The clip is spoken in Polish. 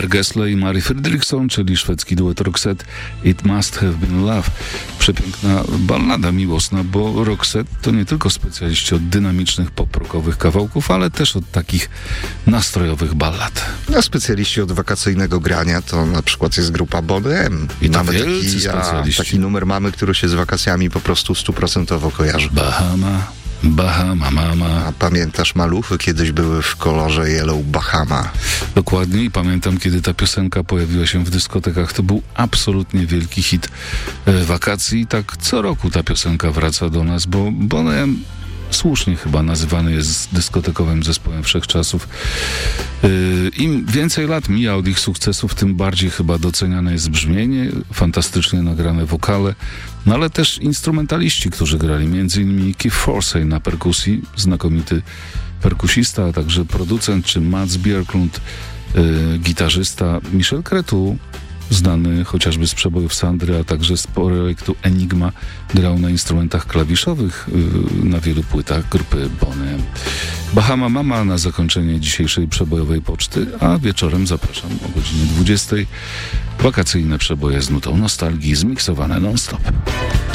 Per Gessle i Mary Fredriksson, czyli szwedzki duet Roxette, It Must Have Been Love. Przepiękna ballada miłosna, bo Roxette to nie tylko specjaliści od dynamicznych pop-rockowych kawałków, ale też od takich nastrojowych ballad. A specjaliści od wakacyjnego grania to na przykład jest grupa Boney M. I to mamy wielcy specjaliści. taki numer mamy, który się z wakacjami po prostu 100% kojarzy. Bahama Mama. A pamiętasz, maluchy kiedyś były w kolorze Yellow Bahama. Dokładnie i pamiętam, kiedy ta piosenka pojawiła się w dyskotekach. To był absolutnie wielki hit wakacji. I tak co roku ta piosenka wraca do nas, bo Boney M słusznie chyba nazywany jest dyskotekowym zespołem wszechczasów. Im więcej lat mija od ich sukcesów, tym bardziej chyba doceniane jest brzmienie, fantastycznie nagrane wokale, no ale też instrumentaliści, którzy grali, m.in. Keith Forsey na perkusji, znakomity perkusista, a także producent, czy Mats Björklund, gitarzysta, Michel Cretu, znany chociażby z przebojów Sandry, a także z projektu Enigma, grał na instrumentach klawiszowych na wielu płytach grupy Boney M. Bahama Mama na zakończenie dzisiejszej przebojowej poczty, a wieczorem zapraszam o godzinie 20:00. Wakacyjne przeboje z nutą nostalgii, zmiksowane non-stop.